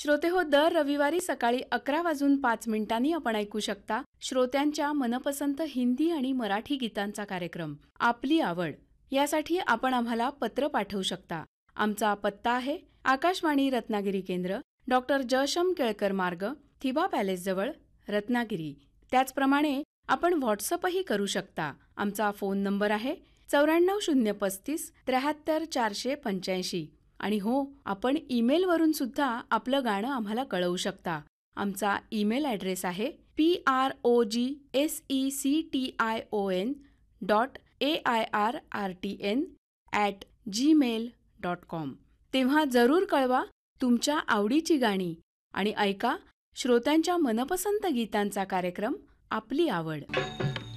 श्रोतेहो, दर रविवारी सकाळी 11:05 आपण ऐकू शकता श्रोत्यांच्या मनपसंत हिंदी आणि मराठी गीतांचा कार्यक्रम आपली आवड. यासाठी आपण आम्हाला पत्र पाठवू शकता. आमचा पत्ता आहे आकाशवाणी रत्नागिरी केंद्र, डॉक्टर जयशम केळकर मार्ग, थिबा पॅलेस जवळ, रत्नागिरी. त्याचप्रमाणे आपण व्हॉट्सअपही करू शकता. आमचा फोन नंबर आहे 94 035 73 485. आणि हो, आपण ईमेलवरून सुद्धा आपलं गाणं आम्हाला कळवू शकता. आमचा ईमेल ॲड्रेस आहे progestion.airrtn@gmail.com. तेव्हा जरूर कळवा तुमच्या आवडीची गाणी आणि ऐका श्रोत्यांच्या मनपसंत गीतांचा कार्यक्रम आपली आवड.